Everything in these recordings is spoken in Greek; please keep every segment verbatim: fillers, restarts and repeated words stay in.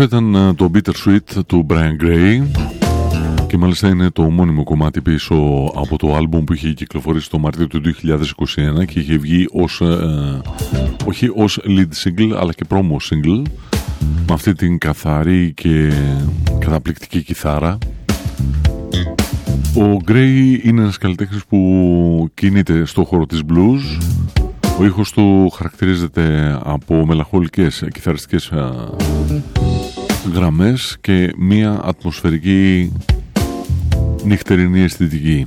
Αυτό ήταν το Bittersweet του Brian Gray και μάλιστα είναι το μόνιμο κομμάτι πίσω από το άλμπουμ που είχε κυκλοφορήσει το Μάρτιο του δύο χιλιάδες είκοσι ένα και είχε βγει ως, ε, όχι ως lead single αλλά και promo single με αυτή την καθαρή και καταπληκτική κιθάρα. Ο Gray είναι ένας καλλιτέχνης που κινείται στο χώρο της blues. Ο ήχος του χαρακτηρίζεται από μελαγχολικές κιθαριστικές γραμμές και μία ατμοσφαιρική νυχτερινή αισθητική.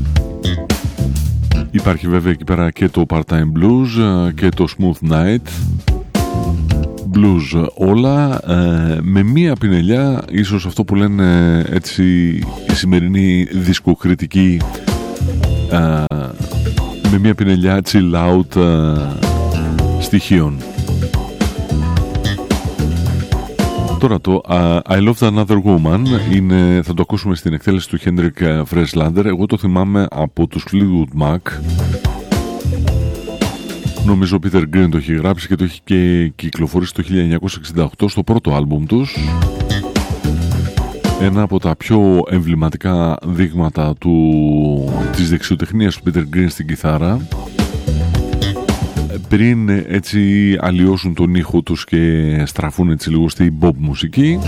Υπάρχει βέβαια εκεί πέρα και το part-time blues και το smooth night blues, όλα ε, με μία πινελιά, ίσως αυτό που λένε έτσι η σημερινή δισκοκριτική, ε, με μία πινελιά chill out ε, στοιχείων. Τώρα το uh, I Loved Another Woman είναι, θα το ακούσουμε στην εκτέλεση του Hendrik Freislander. Εγώ το θυμάμαι από τους Fleetwood Mac. Νομίζω ο Peter Green το έχει γράψει και το έχει και κυκλοφορήσει το χίλια εννιακόσια εξήντα οκτώ στο πρώτο άλμπουμ τους. Ένα από τα πιο εμβληματικά δείγματα του, της δεξιοτεχνίας του Peter Green στην κιθάρα, πριν έτσι αλλοιώσουν τον ήχο τους και στραφούν έτσι λίγο στην pop μουσική.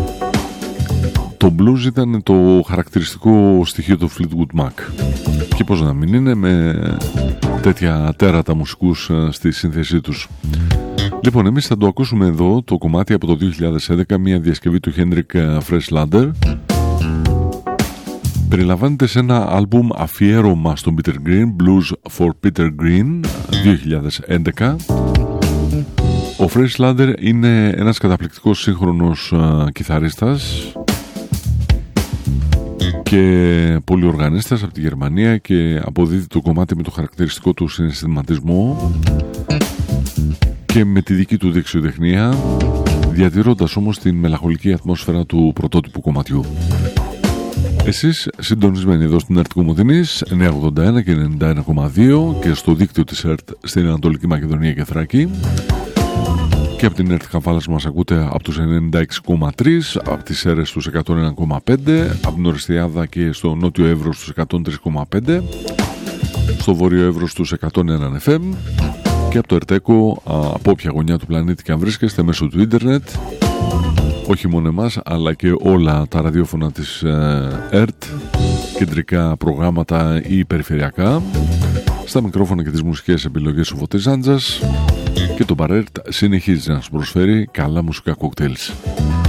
Το blues ήταν το χαρακτηριστικό στοιχείο του Fleetwood Mac και πώς να μην είναι με τέτοια τέρατα μουσικούς στη σύνθεσή τους. Λοιπόν, εμείς θα το ακούσουμε εδώ το κομμάτι από το δύο χιλιάδες έντεκα, μια διασκευή του Hendrik Freislander. Περιλαμβάνεται σε ένα άλμπουμ αφιέρωμα στον Peter Green, Blues for Peter Green δύο χιλιάδες έντεκα. Ο Freislander είναι ένας καταπληκτικός σύγχρονος uh, κιθαρίστας και πολυοργανίστας από τη Γερμανία και αποδίδει το κομμάτι με το χαρακτηριστικό του συναισθηματισμό και με τη δική του δεξιοτεχνία, διατηρώντας όμως την μελαγχολική ατμόσφαιρα του πρωτότυπου κομματιού. Εσείς συντονισμένοι εδώ στην ΕΡΤ Κομοτηνής εννιακόσια ογδόντα ένα και ενενήντα ένα κόμμα δύο και στο δίκτυο της ΕΡΤ στην Ανατολική Μακεδονία και Θράκη, και από την ΕΡΤ Καβάλας μας ακούτε από τους ενενήντα έξι κόμμα τρία, από τις Σέρρες στους εκατόν ένα κόμμα πέντε, από την Ορεστιάδα και στο Νότιο Εύρος στους εκατόν τρία κόμμα πέντε, στο Βόρειο Εύρος στους εκατόν ένα εφ εμ και από το Ερτέκο από όποια γωνιά του πλανήτη και αν βρίσκεστε μέσω του ίντερνετ. Όχι μόνο εμάς, αλλά και όλα τα ραδιόφωνα της ΕΡΤ, κεντρικά προγράμματα ή περιφερειακά. Στα μικρόφωνα και τις μουσικές επιλογές ο Φωτής Ζάντζας, και το Παρέρτ συνεχίζει να σας προσφέρει καλά μουσικά κοκτέιλς.